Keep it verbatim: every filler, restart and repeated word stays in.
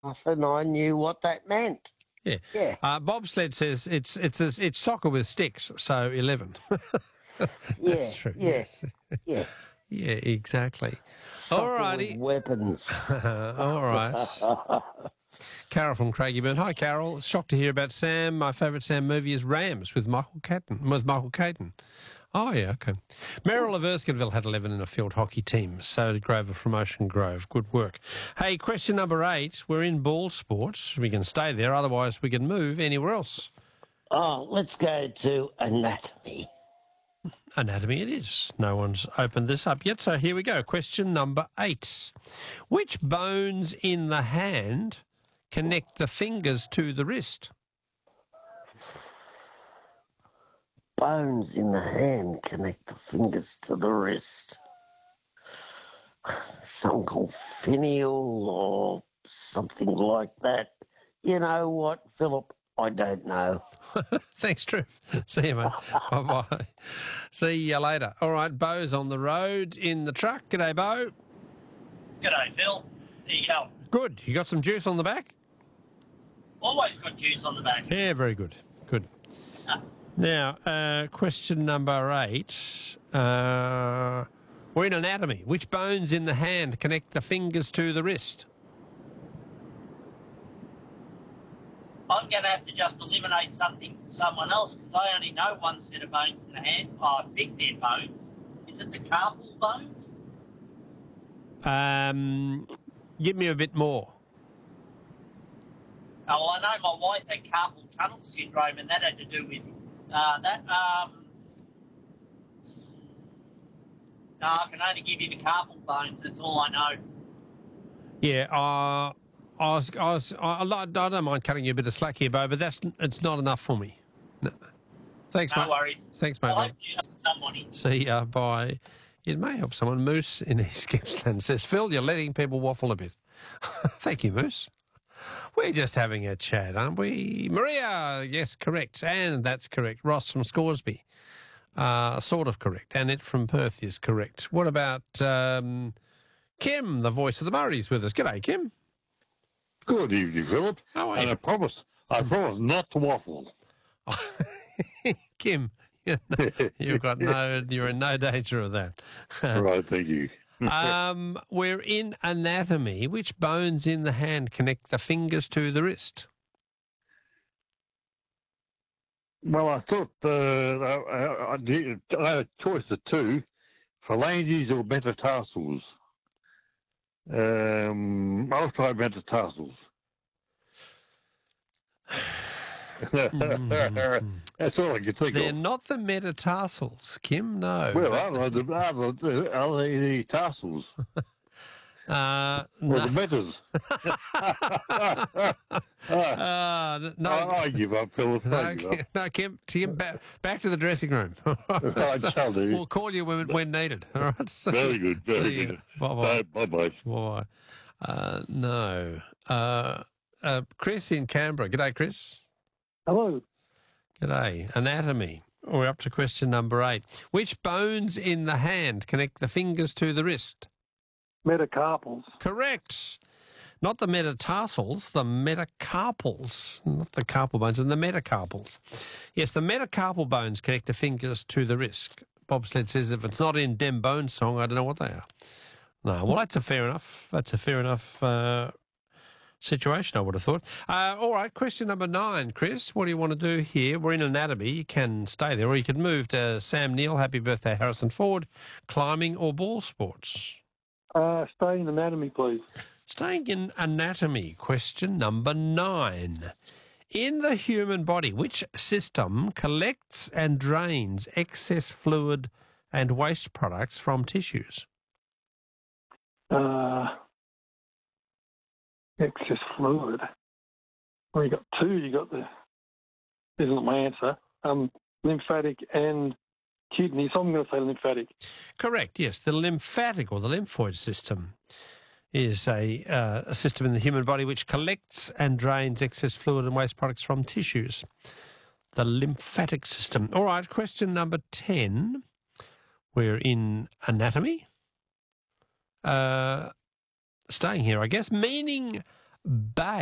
and I knew what that meant. Yeah. Yeah. Uh, Bobsled says it's it's it's soccer with sticks, so eleven. That's Yeah, true. yeah, Yes. yeah. Yeah, exactly. All Soccer righty. with weapons. All right. Carol from Craigieburn. Hi, Carol. Shocked to hear about Sam. My favourite Sam movie is Rams with Michael Caton. With Michael Caton. Oh, yeah, okay. Merrill of Erskineville had eleven in a field hockey team. So did Grover from Ocean Grove. Good work. Hey, question number eight. We're in ball sports. We can stay there. Otherwise, we can move anywhere else. Oh, let's go to anatomy. Anatomy it is. No one's opened this up yet. So here we go. Question number eight. Which bones in the hand connect the fingers to the wrist? Bones in the hand connect the fingers to the wrist. Some called finial or something like that. You know what, Philip? I don't know. Thanks, Trev. See you, mate. Bye-bye. See you later. All right, Bo's on the road in the truck. G'day, Bo. G'day, Phil. There you go. Good. You got some juice on the back? Always got juice on the back. Yeah, very good. Good. Ah. Now, uh, question number eight. Uh, we're in anatomy. Which bones in the hand connect the fingers to the wrist? I'm going to have to just eliminate something from someone else because I only know one set of bones in the hand. Oh, I think they're bones. Is it the carpal bones? Um, give me a bit more. Oh, well, I know my wife had carpal tunnel syndrome and that had to do with uh, that. Um, no, I can only give you the carpal bones. That's all I know. Yeah, uh, I was, I was, I, I don't mind cutting you a bit of slack here, Bo, but that's it's not enough for me. No. Thanks, No mate. worries. Thanks, mate. I hope you help somebody. See ya. Bye. It may help someone. Moose in East Gippsland says, Phil, you're letting people waffle a bit. Thank you, Moose. We're just having a chat, aren't we? Maria, yes, correct. And that's correct. Ross from Scoresby, uh, sort of correct. And it from Perth is correct. What about um, Kim, the voice of the Murrays, with us? G'day, Kim. Good evening, Philip. How are and you? I promise, I promise not to waffle. Kim, you've got no, you're in no danger of that. Right, thank you. um, we're in anatomy. Which bones in the hand connect the fingers to the wrist? Well, I thought uh, I, I, did, I had a choice of two, phalanges or metatarsals. Um, I'll try metatarsals. Mm-hmm. That's all I can think They're of. not the metatarsals, Kim, no. Well, But- are they the, are the, are they the tarsals? Uh, Or no. the metas? Uh, no, I, I give up, Philip. no, I give up. Kim, no, Kim, Kim back, back to the dressing room. I shall do. We'll call you when, when needed. All right. So- Very good, very see you. good. Bye-bye. Bye-bye. Bye. Uh, no. Uh, uh, Chris in Canberra. G'day, Chris. Hello. G'day. Anatomy. We're up to question number eight. Which bones in the hand connect the fingers to the wrist? Metacarpals. Correct. Not the metatarsals, the metacarpals. Not the carpal bones, and the metacarpals. Yes, the metacarpal bones connect the fingers to the wrist. Bobsled says if it's not in Dem Bones song, I don't know what they are. No, well, that's a fair enough. That's a fair enough uh, situation, I would have thought. Uh, all right, question number nine, Chris. What do you want to do here? We're in anatomy. You can stay there, or you can move to Sam Neill. Happy birthday, Harrison Ford. Climbing or ball sports? Uh, stay in anatomy, please. Staying in anatomy, question number nine. In the human body, which system collects and drains excess fluid and waste products from tissues? Uh, excess fluid. Well, you got two. You got the. Isn't my answer. Um, lymphatic and kidney. So I'm going to say lymphatic. Correct, yes. The lymphatic or the lymphoid system is a, uh, a system in the human body which collects and drains excess fluid and waste products from tissues. The lymphatic system. All right, question number ten. We're in anatomy. Uh, staying here, I guess. Meaning Bay